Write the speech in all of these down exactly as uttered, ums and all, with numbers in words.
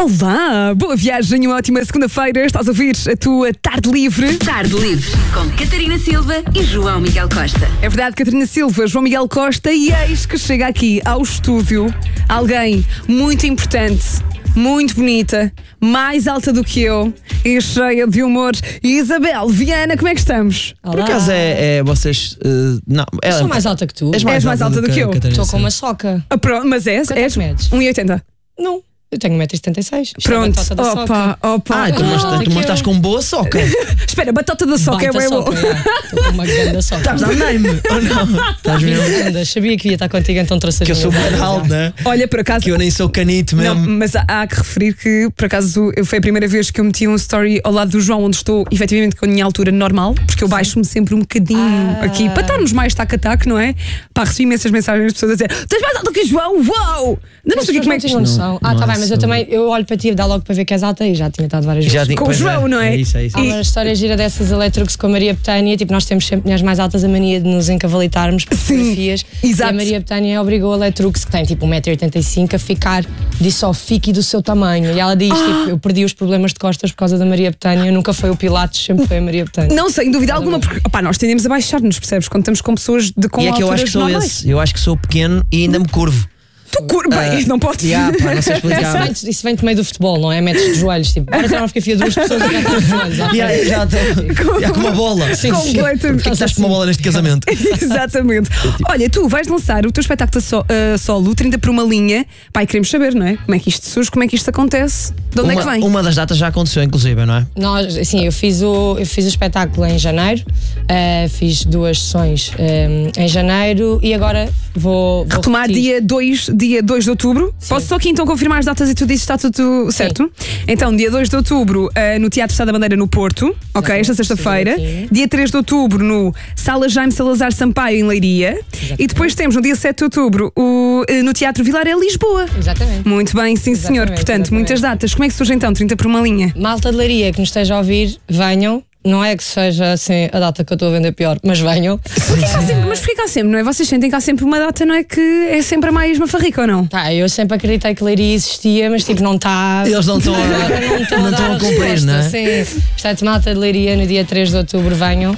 Olá, boa viagem, uma ótima segunda-feira. Estás a ouvir a tua Tarde Livre. Tarde Livre, com Catarina Silva e João Miguel Costa. É verdade, Catarina Silva, João Miguel Costa, e eis que chega aqui ao estúdio alguém muito importante, muito bonita, mais alta do que eu e cheia de humor. Isabel Viana, como é que estamos? Olá. Por acaso é, é vocês. Uh, não, eu ela, sou mais alta que tu. És mais, és mais alta, alta do que, que eu. Estou com uma soca. Ah, pronto, mas és? Quanto és medes? um e oitenta. Não. Eu tenho um metro e setenta e seis. Pronto, é da opa, soca. opa. Ah, tu, ah, mas, tu mas estás com boa soca. Espera, batata da soca é bem boa. Estou com uma grande soca. Estás a dar-me ou não? Estás mesmo? Sabia que ia estar contigo, então trouxe a Que eu sou bem alto, né? Olha, por acaso. Que eu nem sou canito mesmo. Não, mas há, há que referir que, por acaso, eu, foi a primeira vez que eu meti um story ao lado do João, onde estou efetivamente com a minha altura normal, porque eu baixo-me sempre um bocadinho ah. aqui, para estarmos mais tac-a-tac, não é? Pá, recebi imensas mensagens das pessoas a dizer: tu és mais alto que o João, uau! Não, não sei como é que isto. Não, ah, tá bem, mas eu também eu olho para ti e dá logo para ver que és alta e já tinha estado várias vezes. Já, com o João, é, não é? É isso, é isso. Há uma história gira dessas Electrux com a Maria Betânia, tipo, nós temos sempre mulheres mais altas a mania de nos encavalitarmos por fotografias. Exato. E a Maria Betânia obrigou a Electrux, que tem tipo um metro e oitenta e cinco, a ficar, disse ao fique do seu tamanho. E ela diz, ah. tipo, eu perdi os problemas de costas por causa da Maria Betânia, nunca foi o Pilates, sempre foi a Maria Betânia. Não, sem dúvida alguma, porque opá, nós tendemos a baixar-nos, percebes? Quando estamos com pessoas de com E é que eu acho que sou normais. esse. Eu acho que sou pequeno e ainda me curvo. Tu curva, bem, uh, não podes. Yeah, pá, não sei explicar. Isso vem, isso vem do meio do futebol, não é? Metes de joelhos, tipo, agora tem uma fotografia de duas pessoas e já estão de joelhos. Yeah, já estou. Yeah, com uma bola. Sim, completamente. Porquê que estás com uma bola neste casamento? Exatamente. Olha, tu vais lançar o teu espetáculo so, uh, solo, trinta por uma linha. Pai, queremos saber, não é? Como é que isto surge, como é que isto acontece? De onde uma, é que vem? Uma das datas já aconteceu, inclusive, não é? Nós, assim, eu fiz o, eu fiz o espetáculo em janeiro, uh, fiz duas sessões um, em janeiro e agora vou. vou retomar repetir. dia dois, dia dois de outubro. Sim. Posso só aqui então confirmar as datas e tu dizes que está tudo certo? Sim. Então, dia dois de outubro uh, no Teatro Sá da Bandeira no Porto, exatamente, ok, esta sexta-feira. Dia três de outubro no Sala Jaime Salazar Sampaio em Leiria. Exatamente. E depois temos no dia sete de outubro o, uh, no Teatro Vilaré Lisboa. Exatamente. Muito bem, sim exatamente, senhor. Portanto, exatamente. muitas datas. Como é que surge então? trinta por uma linha? Malta de Leiria que nos esteja a ouvir, venham. Não é que seja assim a data que eu estou a vender pior, mas venham. Porque há sempre, mas porquê que há sempre, não é? Vocês sentem que há sempre uma data, não é? Que é sempre a mais mafarrica ou não? Tá, eu sempre acreditei que Leiria existia, mas tipo, não está. Eles não estão a, não estão a cumprir, não é? Sim. Portanto, malta de Leiria no dia três de outubro, venham.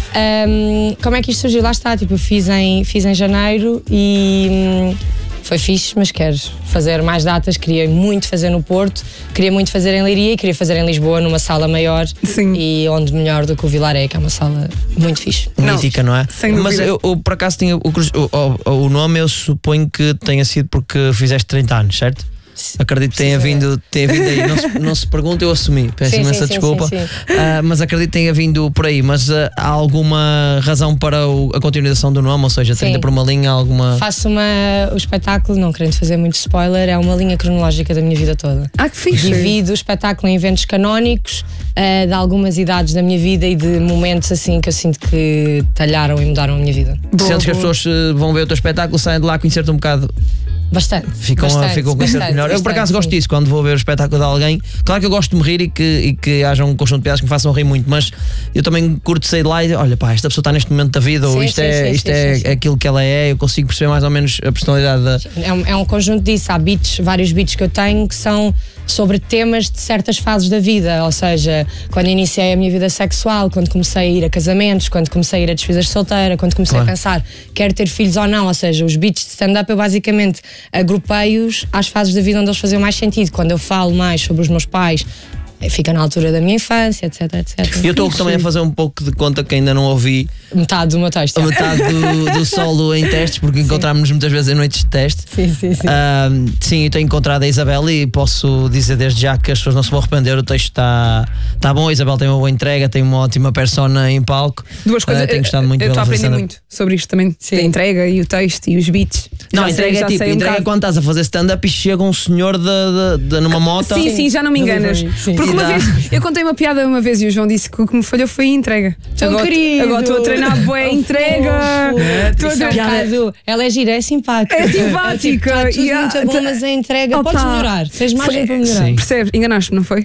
Um, como é que isto surgiu? Lá está, tipo, eu fiz em, fiz em janeiro e. Hum, foi fixe, mas quero fazer mais datas. Queria muito fazer no Porto, queria muito fazer em Leiria e queria fazer em Lisboa, numa sala maior. Sim. E onde melhor do que o Vilaré, que é uma sala muito fixe. Mítica, não, não é? Sem mas eu, eu, por acaso, tinha o, o, o nome, eu suponho que tenha sido porque fizeste trinta anos, certo? Acredito que tenha vindo, tenha vindo aí. Não se, não se pergunta, eu assumi. Peço sim, imensa sim, desculpa. sim, sim. Uh, mas acredito que tenha vindo por aí. Mas uh, há alguma razão para o, a continuação do nome? Ou seja, trinta sim. por uma linha, alguma. Faço uma, o espetáculo, não querendo fazer muito spoiler, é uma linha cronológica da minha vida toda. Ah, que fixe. Divido o espetáculo em eventos canónicos, uh, de algumas idades da minha vida e de momentos assim que eu sinto que talharam e mudaram a minha vida. Boa, Sentes que as boa. pessoas uh, vão ver o teu espetáculo, saem de lá a conhecer-te um bocado. Bastante. Ficam, bastante, a, ficam a conhecer-te melhor. bastante, Eu por acaso gosto sim. disso, quando vou ver o espetáculo de alguém. Claro que eu gosto de me rir e que, e que haja um conjunto de piadas que me façam rir muito, mas eu também curto sair de lá e olha, pá, esta pessoa está neste momento da vida, Sim, ou isto sim, é, sim, isto sim, é sim, sim. aquilo que ela é, eu consigo perceber mais ou menos a personalidade da. É um, é um conjunto disso. Há beats, vários beats que eu tenho que são sobre temas de certas fases da vida, ou seja, quando iniciei a minha vida sexual, quando comecei a ir a casamentos, quando comecei a ir a despedidas de solteira, quando comecei claro. a pensar quero ter filhos ou não, ou seja, os beats de stand-up eu basicamente agrupei-os às fases da vida onde eles faziam mais sentido. Quando eu falo mais sobre os meus pais, fica na altura da minha infância, etc, etcétera. Eu estou também a fazer um pouco de conta que ainda não ouvi Metade do meu texto. a metade do, do solo em testes, porque encontramos-nos muitas vezes em noites de teste. Sim, sim, sim. Uh, sim, eu tenho encontrado a Isabel e posso dizer desde já que as pessoas não se vão arrepender. O texto está tá bom, a Isabel tem uma boa entrega, tem uma ótima persona em palco. Duas coisas. Uh, tenho gostado muito eu estou a aprender fazer muito sobre isto também. Sim. A entrega e o texto e os beats. Não, Já entrega sei, é já tipo, sei um entrega bocado. quando estás a fazer stand-up e chega um senhor de, de, de, numa moto. Sim, sim, já não me enganas. Sim. Porque E uma dá. vez, eu contei uma piada uma vez e o João disse que o que me falhou foi a entrega. Tão agora, querido. agora estou a treinar bué entrega. Estou a Isso é um treinar- bocado- ela é gira, é simpática. É simpática. Está tudo Yeah. muito bom, mas a entrega Opa. podes melhorar. Tens margem para melhorar. Sim. Percebes? Enganaste-me, não foi?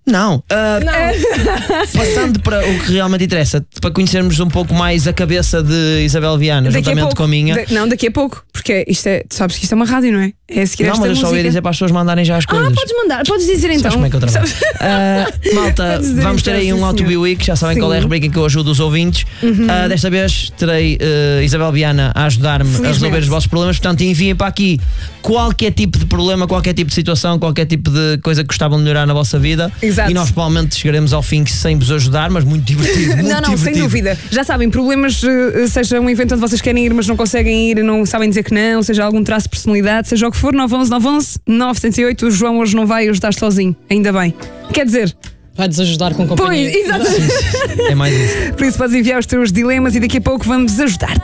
Não, ah, passando para o que realmente interessa, para conhecermos um pouco mais a cabeça de Isabel Viana, Daqui a juntamente pouco. com a minha. Da- não, daqui a pouco. Porque isto é, tu sabes que isto é uma rádio, não é? É a seguir Não, esta mas eu só ia música. dizer para as pessoas mandarem já as coisas. Ah, podes mandar, podes dizer então. Sabes como é que eu trabalho? Ah, malta, Podes dizer vamos ter então, aí sim, um How to Be senhor. Week, já sabem Sim. qual é a rubrica que eu ajudo os ouvintes. Ah, desta vez terei ah, Isabel Viana a ajudar-me a Felizmente. resolver os vossos problemas, portanto enviem para aqui qualquer tipo de problema, qualquer tipo de situação, qualquer tipo de coisa que gostavam de melhorar na vossa vida. Exato. E nós provavelmente chegaremos ao fim sem vos ajudar, mas muito divertido. Muito Não, não, divertido. sem dúvida. Já sabem, problemas, eh, seja um evento onde vocês querem ir, mas não conseguem ir, não sabem dizer que não, seja algum traço de personalidade, seja o que for, nove um um nove um um nove zero oito. O João hoje não vai ajudar sozinho, ainda bem. Quer dizer, Vai-nos ajudar com companhia. pois, exatamente. É mais isso. Por isso podes enviar os teus dilemas e daqui a pouco vamos ajudar-te.